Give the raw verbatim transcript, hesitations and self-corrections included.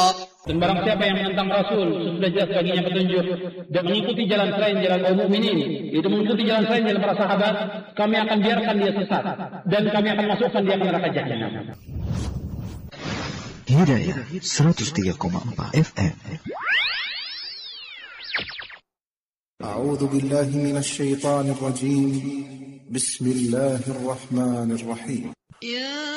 Dan barang siapa yang menentang Rasul, sudah jelas baginya petunjuk dan mengikuti jalan selain jalan kaum mukminin, itu mengikuti jalan selain jalan para sahabat, kami akan biarkan dia sesat dan kami akan masukkan dia ke neraka jahanam. Hidayah seratus tiga koma empat F M. A'udzu billahi minasy syaithanir rajim. Bismillahirrahmanirrahim.